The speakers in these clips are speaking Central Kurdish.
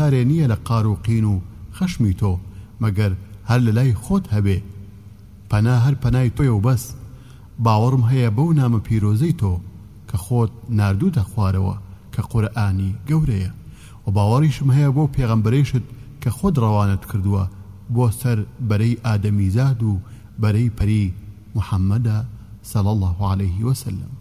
پرستارێ نییە لە قار و قین و خەشمی تۆ مەگەر هەر لە لای خۆت هەبێ. پەنا هەر پەنای تۆیە و بەس. باوەڕم هەیە بەو نامە پیرۆزەی تۆ کە خۆت ناردووتە خوارەوە کە قورئانی گەورەیە، و باوەڕیشم هەیە بۆ پێغەمبەرێشت کە خۆت ڕەوانت کردووە بۆ سەر بەرەی ئادەمیزاد و بەرەی پەری محەممەدە صلی الله عليه وسلم.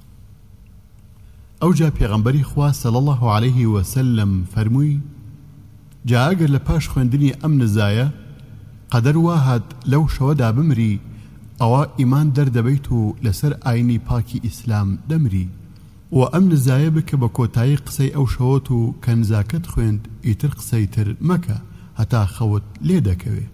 ئەوجا پێغەمبەری خوا صلی الله عليه وسلم فەرمووی: جا ئەگەر لە پاش خوێندنی ئەم نزایە قەدەر وا هات لەو شەوەدا بمری، ئەوە ئیمان دەردەبیت و لەسەر ئاینی پاکی ئیسلام دەمری، و ئەم نزایە بکە بە کۆتایی قسەی ئەو شەوت و کە نزاکەت خوێند ئیتر قسەی تر مەکە هەتا خەوت لێ دەکەوێ.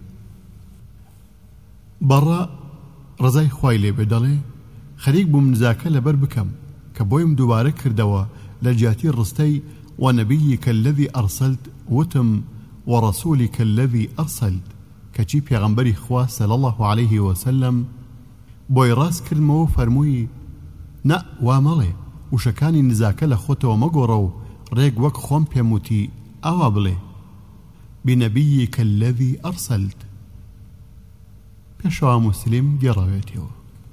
بەڕە ڕزای خوای لێبێ دەڵێ خەریک بووم نزاکە لەبەر بکەم کە بۆیم دووبارە کردەوە لە جیاتی ڕستەی وەنەبییکە الذی ئەرسەلت وتم وەڕەسوولیکە الذی ئەرسەلت، کەچی پێغەمبەری خوا صلی الله عليه وسلم بۆی ڕاست کردمەوە فەرمووی: نە وا مەڵێ، وشەکانی نزاکە لە خۆتەوە مەگۆڕە و ڕێک وەک خۆم پێم وتی ئاوا بڵێ بنەبییکە الذی ئەرسەلت. پێشەوا موسلم گێڕاوێتەوە.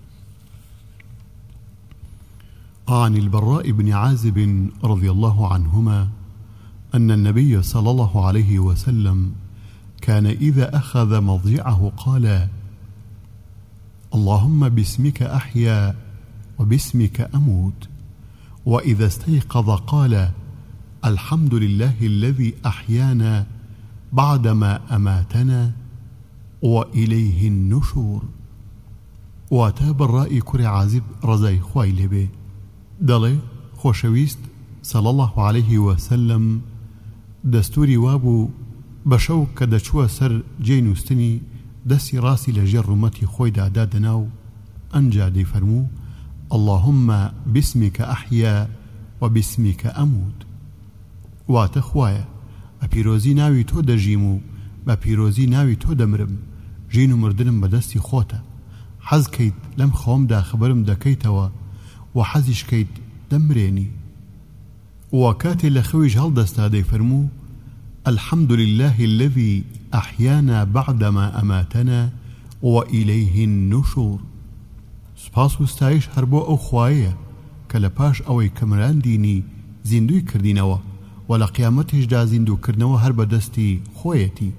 عن البراء بن عازب رضي الله عنهما أن النبي صلى الله عليه وسلم كان إذا أخذ مضجعه قال: اللهم باسمك أحيا وباسمك أموت. وإذا استيقظ قال: الحمد لله الذي أحيانا بعدما أماتنا وإليه النشور. واتاب الرأي كري عازب رزاي خوای لێبێ دەڵێ خۆشەویست صلی الله عليه وسلم دەستوری وابوو بە شەو کە دەچووە سەر جێی نووستنی دەستی ڕاستی لە ژێر ڕوومەتی خۆیدا دادەنا و ئەنجا دەیفەرموو: اللهم باسمك أحيا وباسمك أموت. واتە خوایە بە پیرۆزی ناوی تۆ دەژیم و بە پیرۆزی ناوی تۆ دەمرم، ژین و مردنم بەدەستی خۆتە، حەز کەیت لەم خۆمدا خبرم دەکەیتەوە و حەزیش کەیت دەمرێنی. و کاتێ لە خەویش هەڵدەستا دەیفەرموو: الحمد لله الذي أحيانا بعدما أماتنا وإليه النشور. سپاس و ستایش هەر بۆ ئەو خوایە کە لە پاش ئەوەی کە مراندینی زیندوی کردینەوە و لە قیامەتیشدا زیندوکردنەوە هەر بەدەستی خۆیەتی.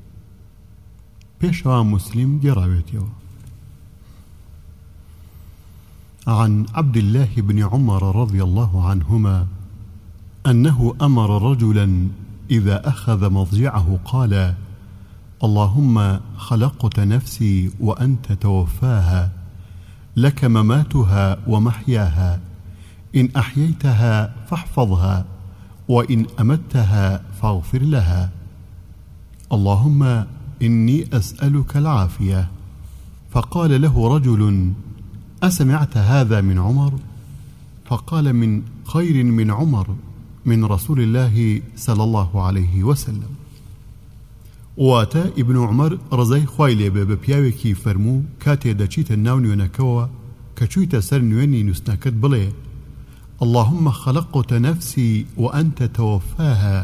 پێشەوا موسلم گێڕاوێتەوە. عن عبد الله بن عمر رضي الله عنهما أنه أمر رجلا إذا أخذ مضجعه قال: اللهم خلقت نفسي وأنت توفاها، لك مماتها ومحياها، إن أحييتها فاحفظها وإن أمتها فاغفر لها، اللهم إني أسألك العافية. فقال له رجل: أسمعت هذا من عمر؟ فقال: من خير من عمر من رسول الله صلى الله عليه وسلم. واتا ابن عمر رزای خوای لێبێ بە پیاوێکی فەرموو کاتێ دەچیتە ناو نوێنەکەوە کە چوویتە سەر نوێنی نووستنەکەت بڵێ: اللهم خلقت نفسي وأنت توفاها،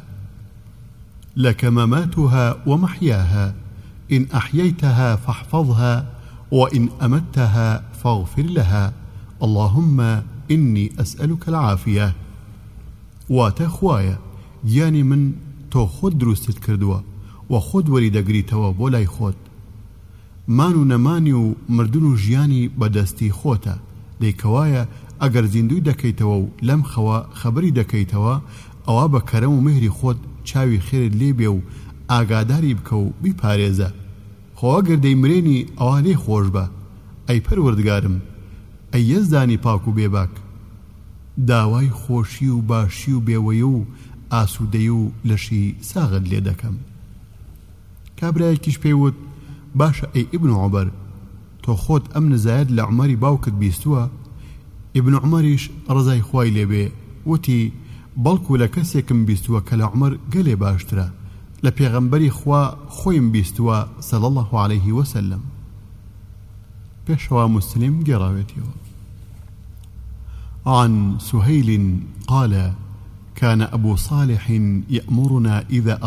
لك مماتها ومحياها، إن أحييتها فاحفظها وإن أمتها فاغفر لها، اللهم إني أسألك العافية. واتا خوايا يعني من تو خود دروستت کردووە و خود وەری دەگریتەوە بۆ لای خۆت. مان و نەمانی و مردن و ژیانی بەدەستی خۆتە، دەیکەوایە ئەگەر زیندوی دەکەیتەوە و لەم خەوە خەبەری دەکەیتەوە ئەوە بە کەرەم و مهری خۆت چاوی خێرت لێبێ و ئاگاداری بکە و بیپارێزە. خۆ ئەگەر دەیمرێنی ئەوە لێ خۆش بە، ئەی پەروەردگارم، ئەی یەزدانی پاک و بێباک، داوای خۆشی و باشی و بێوەیە و ئاسوودەی و لەشی ساغت لێ دەکەم. کابرایەکیش پێیوت: باشە ئەی ئیبن عومەر، تۆ خۆت ئەم نزایەت لە عومەری باوکت بیستووە؟ ئیبن عومەریش ڕزای خوای لێبێ وتی: بەڵکو لە کەسێکم بیستووە کە لە عومەر گەلێ باشترە، لە پێغەمبەری خوا خۆیم بیستووە صلی الله عليه وسلم. پێشەوا موسلم گێڕاوێتەوە. عن سهيل قال: كان أبو صالح يأمرنا إذا